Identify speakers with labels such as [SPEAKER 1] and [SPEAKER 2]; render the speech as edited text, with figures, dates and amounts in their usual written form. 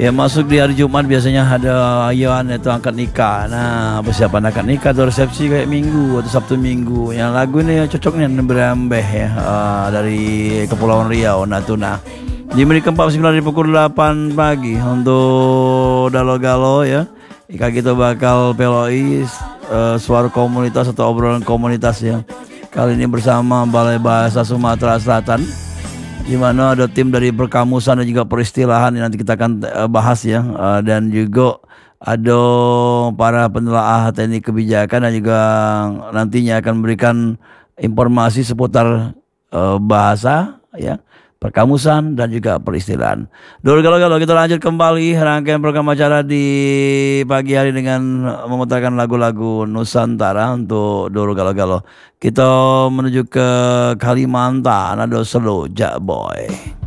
[SPEAKER 1] Ya masuk di hari Jumat biasanya ada ayaan itu akad nikah. Nah persiapan akad nikah atau resepsi kayak Minggu atau Sabtu Minggu. Yang lagu ini cocok nih Berambeh ya, dari Kepulauan Riau, Natuna. Di menit ke-49 di pukul 8 pagi untuk Dalo-Galo ya. Ika kita bakal peloi suara komunitas atau obrolan komunitas ya. Kali ini bersama Balai Bahasa Sumatera Selatan, di mana ada tim dari perkamusan dan juga peristilahan yang nanti kita akan bahas ya. Dan juga ada para penelaah teknik kebijakan dan juga nantinya akan memberikan informasi seputar bahasa ya, perkamusan dan juga peristilahan. Kalau kita lanjut kembali rangkaian program acara di pagi hari dengan memutarkan lagu-lagu Nusantara untuk Galo. Kita menuju ke Kalimantan, ada Selo Jak Boy.